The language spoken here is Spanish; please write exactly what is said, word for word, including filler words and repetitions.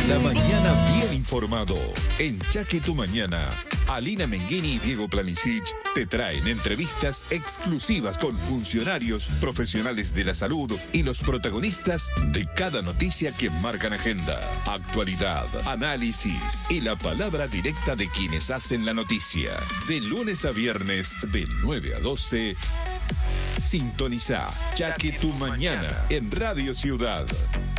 La mañana bien informado. En Chaque tu Mañana, Alina Menghini y Diego Planisic te traen entrevistas exclusivas con funcionarios, profesionales de la salud y los protagonistas de cada noticia que marcan agenda, actualidad, análisis y la palabra directa de quienes hacen la noticia. De lunes a viernes, de nueve a doce, sintoniza Chaque tu Mañana en Radio Ciudad.